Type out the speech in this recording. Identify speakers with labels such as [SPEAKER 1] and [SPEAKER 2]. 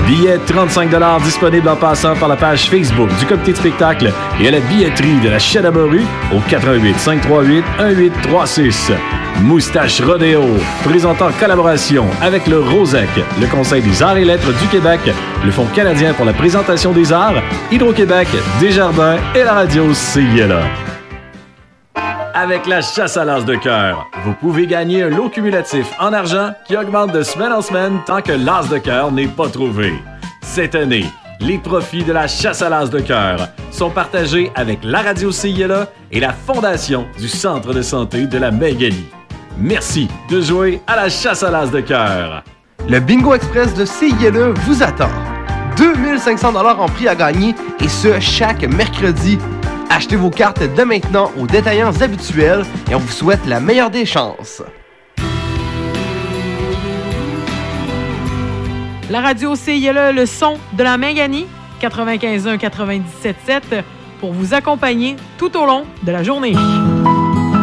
[SPEAKER 1] Billets 35$ disponibles en passant par la page Facebook du comité de spectacle et à la billetterie de la Chaîne à Morue au 88 538 1836. Moustache Rodéo, présentant en collaboration avec le ROSEC, le Conseil des arts et lettres du Québec, le Fonds canadien pour la présentation des arts, Hydro-Québec, Desjardins et la radio CILA. Avec la chasse à l'as de cœur, vous pouvez gagner un lot cumulatif en argent qui augmente de semaine en semaine tant que l'as de cœur n'est pas trouvé. Cette année, les profits de la chasse à l'as de cœur sont partagés avec la radio CILA et la Fondation du Centre de santé de la Magalie. Merci de jouer à la chasse à l'as de cœur.
[SPEAKER 2] Le Bingo Express de CILA vous attend. 2500$ en prix à gagner et ce, chaque mercredi. Achetez vos cartes dès maintenant aux détaillants habituels et on vous souhaite la meilleure des chances.
[SPEAKER 3] La radio CILA, le son de la Mangani, 95.1, 97.7, pour vous accompagner tout au long de la journée.